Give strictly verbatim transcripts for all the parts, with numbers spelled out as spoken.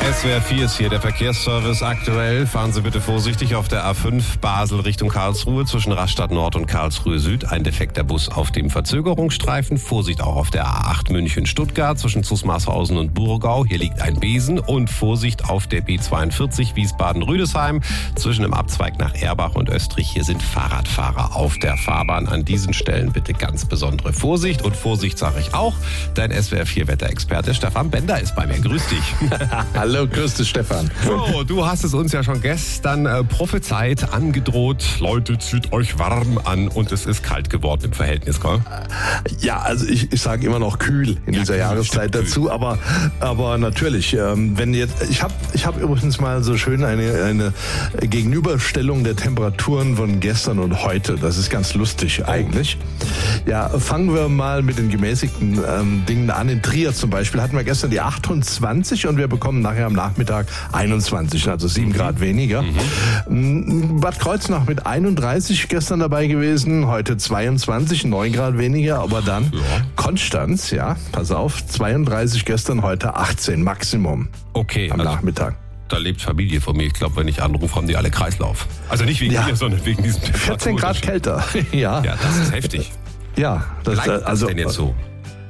S W R vier ist hier der Verkehrsservice. Aktuell fahren Sie bitte vorsichtig auf der A fünf Basel Richtung Karlsruhe zwischen Rastatt Nord und Karlsruhe Süd. Ein defekter Bus auf dem Verzögerungsstreifen. Vorsicht auch auf der A acht München-Stuttgart zwischen Zusmarshausen und Burgau. Hier liegt ein Besen. Und Vorsicht auf der B zweiundvierzig Wiesbaden-Rüdesheim zwischen dem Abzweig nach Erbach und Österreich. Hier sind Fahrradfahrer auf der Fahrbahn. An diesen Stellen bitte ganz besondere Vorsicht. Und Vorsicht sage ich auch. Dein S W R vier Wetterexperte Stefan Bender ist bei mir. Grüß dich. Hallo, grüß dich, Stefan. So, du hast es uns ja schon gestern äh, prophezeit, angedroht. Leute, zieht euch warm an und es ist kalt geworden im Verhältnis, gell? Ja, also ich, ich sage immer noch kühl in ja, dieser Jahreszeit dazu, kühl. aber aber natürlich, ähm, wenn jetzt, ich habe ich habe übrigens mal so schön eine eine Gegenüberstellung der Temperaturen von gestern und heute. Das ist ganz lustig eigentlich. Ja, fangen wir mal mit den gemäßigten ähm, Dingen an. In Trier zum Beispiel hatten wir gestern die achtundzwanzig und wir bekommen nachher am Nachmittag einundzwanzig, also sieben mhm. Grad weniger. Mhm. Bad Kreuznach mit einunddreißig gestern dabei gewesen, heute zweiundzwanzig, neun Grad weniger, aber dann ja. Konstanz, ja, pass auf, zweiunddreißig gestern, heute achtzehn Maximum. Okay. Am also Nachmittag. Da lebt Familie von mir. Ich glaube, wenn ich anrufe, haben die alle Kreislauf. Also nicht wegen ja. mir, sondern wegen diesem Temperatur. vierzehn Grad kälter, ja. Ja, das ist heftig. Ja. Das, Bleibt das also, denn jetzt so?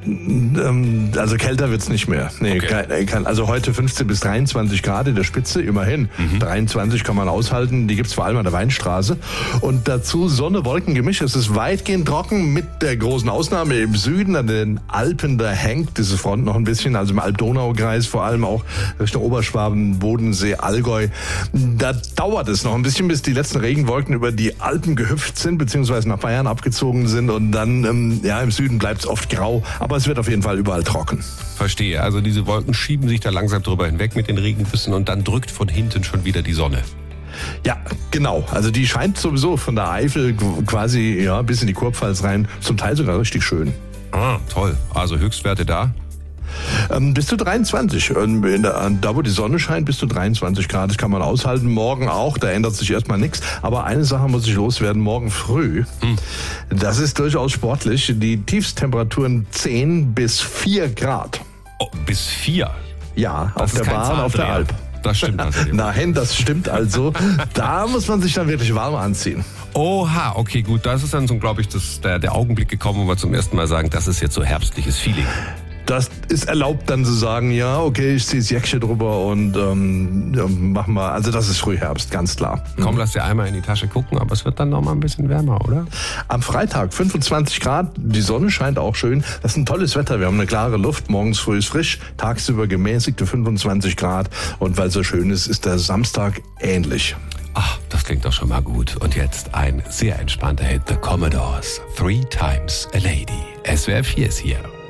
Also kälter wird's nicht mehr. Nee, okay. kann, also heute fünfzehn bis dreiundzwanzig Grad in der Spitze, immerhin. Mhm. dreiundzwanzig kann man aushalten, die gibt's vor allem an der Weinstraße. Und dazu Sonne, Wolken, Gemisch. Es ist weitgehend trocken, mit der großen Ausnahme im Süden an den Alpen. Da hängt diese Front noch ein bisschen, also im Alb-Donau-Kreis, vor allem auch Richtung Oberschwaben, Bodensee, Allgäu. Da dauert es noch ein bisschen, bis die letzten Regenwolken über die Alpen gehüpft sind, beziehungsweise nach Bayern abgezogen sind. Und dann, ähm, ja, im Süden bleibt's oft grau. Aber es wird auf jeden Fall überall trocken. Verstehe. Also diese Wolken schieben sich da langsam drüber hinweg mit den Regengüssen und dann drückt von hinten schon wieder die Sonne. Ja, genau. Also die scheint sowieso von der Eifel quasi ja bis in die Kurpfalz rein. Zum Teil sogar richtig schön. Ah, toll. Also Höchstwerte da? Ähm, bis zu dreiundzwanzig. In der, da, wo die Sonne scheint, bis zu dreiundzwanzig Grad. Das kann man aushalten. Morgen auch. Da ändert sich erstmal nichts. Aber eine Sache muss ich loswerden. Morgen früh. Hm. Das ist durchaus sportlich. Die Tiefstemperaturen zehn bis vier Grad. Oh, bis vier? Ja, das auf der Bahn, auf der Alp. Das stimmt also. Nein, das stimmt also. Da muss man sich dann wirklich warm anziehen. Oha, okay, gut. Das ist dann so, glaube ich, das, der, der Augenblick gekommen, wo wir zum ersten Mal sagen, das ist jetzt so herbstliches Feeling. Das ist erlaubt dann zu sagen, ja, okay, ich ziehe das Jäckchen drüber und ähm, ja, mach mal, also das ist Frühherbst, ganz klar. Komm, lass dir einmal in die Tasche gucken, aber es wird dann noch mal ein bisschen wärmer, oder? Am Freitag fünfundzwanzig Grad, die Sonne scheint auch schön. Das ist ein tolles Wetter, wir haben eine klare Luft, morgens früh ist frisch, tagsüber gemäßigte fünfundzwanzig Grad und weil es so schön ist, ist der Samstag ähnlich. Ach, das klingt doch schon mal gut. Und jetzt ein sehr entspannter Hit, The Commodores, Three Times a Lady. S W R vier ist hier.